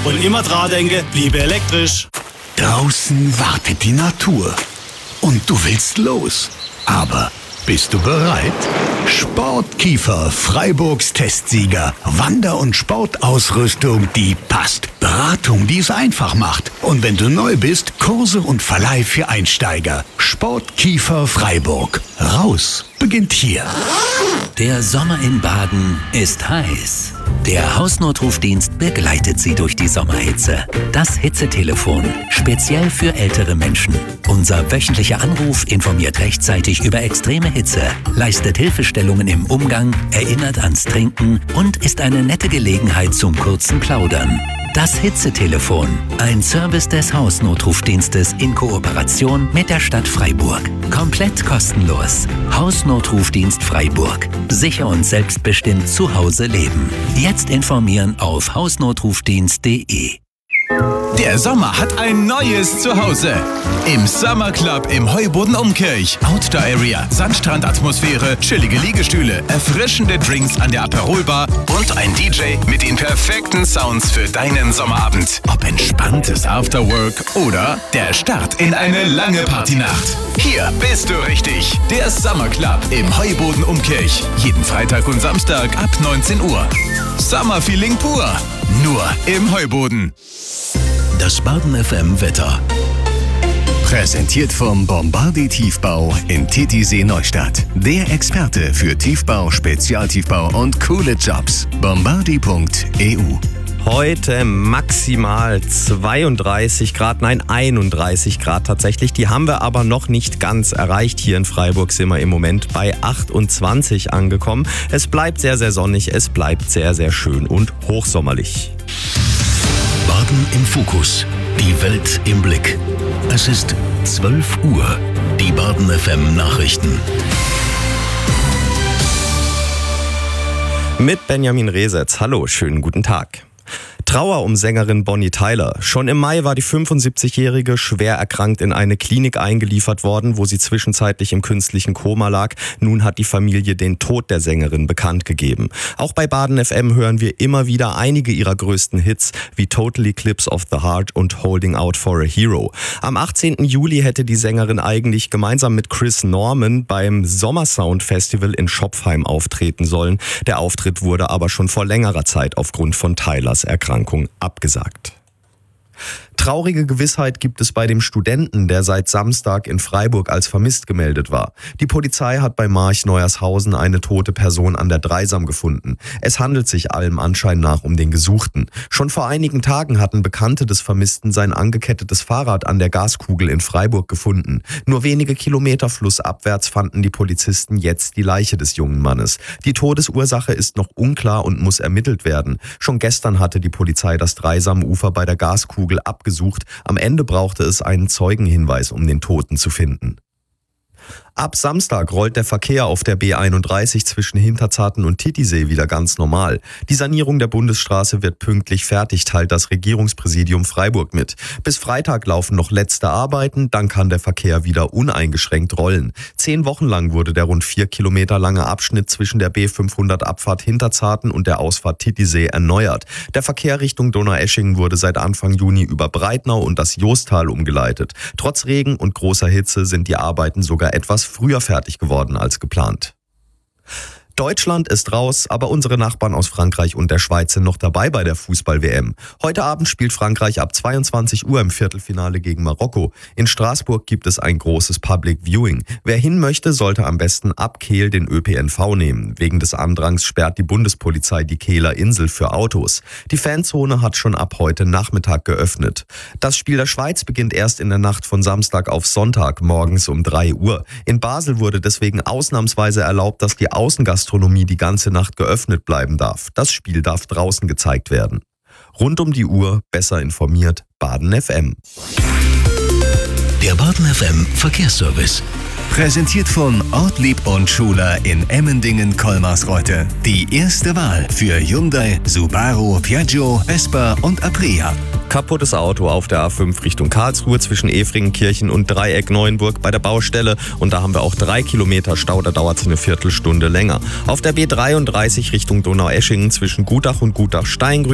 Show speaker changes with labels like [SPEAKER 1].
[SPEAKER 1] Und immer dran denken, bliebe elektrisch.
[SPEAKER 2] Draußen wartet die Natur. Und du willst los. Aber bist du bereit? Sportkiefer, Freiburgs Testsieger. Wander- und Sportausrüstung, die passt. Beratung, die es einfach macht. Und wenn du neu bist, Kurse und Verleih für Einsteiger. Sportkiefer Freiburg. Raus beginnt hier.
[SPEAKER 3] Der Sommer in Baden ist heiß. Der Hausnotrufdienst begleitet Sie durch die Sommerhitze. Das Hitzetelefon, speziell für ältere Menschen. Unser wöchentlicher Anruf informiert rechtzeitig über extreme Hitze, leistet Hilfestellungen im Umgang, erinnert ans Trinken und ist eine nette Gelegenheit zum kurzen Plaudern. Das Hitzetelefon, ein Service des Hausnotrufdienstes in Kooperation mit der Stadt Freiburg. Komplett kostenlos. Hausnotrufdienst Freiburg. Sicher und selbstbestimmt zu Hause leben. Jetzt informieren auf hausnotrufdienst.de.
[SPEAKER 4] Der Sommer hat ein neues Zuhause. Im Summer Club im Heuboden Umkirch. Outdoor Area, Sandstrandatmosphäre, chillige Liegestühle, erfrischende Drinks an der Aperolbar und ein DJ mit den perfekten Sounds für deinen Sommerabend. Ob entspanntes Afterwork oder der Start in eine lange Partynacht. Hier bist du richtig. Der Summer Club im Heuboden Umkirch. Jeden Freitag und Samstag ab 19 Uhr. Summer Feeling pur. Nur im Heuboden.
[SPEAKER 2] Das Baden FM Wetter. Präsentiert vom Bombardier Tiefbau in Titisee Neustadt. Der Experte für Tiefbau, Spezialtiefbau und coole Jobs. Bombardier.eu.
[SPEAKER 5] Heute maximal 32 Grad, nein 31 Grad tatsächlich. Die haben wir aber noch nicht ganz erreicht. Hier in Freiburg sind wir im Moment bei 28 angekommen. Es bleibt sehr, sehr sonnig, es bleibt sehr, sehr schön und hochsommerlich.
[SPEAKER 2] Baden im Fokus. Die Welt im Blick. Es ist 12 Uhr. Die Baden FM Nachrichten.
[SPEAKER 5] Mit Benjamin Resetz. Hallo, schönen guten Tag. Trauer um Sängerin Bonnie Tyler. Schon im Mai war die 75-Jährige schwer erkrankt in eine Klinik eingeliefert worden, wo sie zwischenzeitlich im künstlichen Koma lag. Nun hat die Familie den Tod der Sängerin bekannt gegeben. Auch bei Baden FM hören wir immer wieder einige ihrer größten Hits, wie Total Eclipse of the Heart und Holding Out for a Hero. Am 18. Juli hätte die Sängerin eigentlich gemeinsam mit Chris Norman beim Sommersound Festival in Schopfheim auftreten sollen. Der Auftritt wurde aber schon vor längerer Zeit aufgrund von Tylers Erkrankung abgesagt. Traurige Gewissheit gibt es bei dem Studenten, der seit Samstag in Freiburg als vermisst gemeldet war. Die Polizei hat bei March-Neuershausen eine tote Person an der Dreisam gefunden. Es handelt sich allem Anschein nach um den Gesuchten. Schon vor einigen Tagen hatten Bekannte des Vermissten sein angekettetes Fahrrad an der Gaskugel in Freiburg gefunden. Nur wenige Kilometer flussabwärts fanden die Polizisten jetzt die Leiche des jungen Mannes. Die Todesursache ist noch unklar und muss ermittelt werden. Schon gestern hatte die Polizei das Dreisamufer bei der Gaskugel abgesucht. Am Ende brauchte es einen Zeugenhinweis, um den Toten zu finden. Ab Samstag rollt der Verkehr auf der B31 zwischen Hinterzarten und Titisee wieder ganz normal. Die Sanierung der Bundesstraße wird pünktlich fertig, teilt das Regierungspräsidium Freiburg mit. Bis Freitag laufen noch letzte Arbeiten, dann kann der Verkehr wieder uneingeschränkt rollen. 10 Wochen lang wurde der rund 4 Kilometer lange Abschnitt zwischen der B500 Abfahrt Hinterzarten und der Ausfahrt Titisee erneuert. Der Verkehr Richtung Donaueschingen wurde seit Anfang Juni über Breitnau und das Joostal umgeleitet. Trotz Regen und großer Hitze sind die Arbeiten sogar etwas früher fertig geworden als geplant. Deutschland ist raus, aber unsere Nachbarn aus Frankreich und der Schweiz sind noch dabei bei der Fußball-WM. Heute Abend spielt Frankreich ab 22 Uhr im Viertelfinale gegen Marokko. In Straßburg gibt es ein großes Public Viewing. Wer hin möchte, sollte am besten ab Kehl den ÖPNV nehmen. Wegen des Andrangs sperrt die Bundespolizei die Kehler Insel für Autos. Die Fanzone hat schon ab heute Nachmittag geöffnet. Das Spiel der Schweiz beginnt erst in der Nacht von Samstag auf Sonntag, morgens um 3 Uhr. In Basel wurde deswegen ausnahmsweise erlaubt, dass die Außengastronomie die ganze Nacht geöffnet bleiben darf. Das Spiel darf draußen gezeigt werden. Rund um die Uhr, besser informiert, Baden FM.
[SPEAKER 2] Der Baden FM Verkehrsservice. Präsentiert von Ortlieb und Schuler in Emmendingen-Kolmarsreuth. Die erste Wahl für Hyundai, Subaru, Piaggio, Vespa und Aprea.
[SPEAKER 5] Kaputtes Auto auf der A5 Richtung Karlsruhe zwischen Efringenkirchen und Dreieck Neuenburg bei der Baustelle. Und da haben wir auch 3 Kilometer Stau, da dauert es eine Viertelstunde länger. Auf der B33 Richtung Donaueschingen zwischen Gutach und Gutach-Steingrün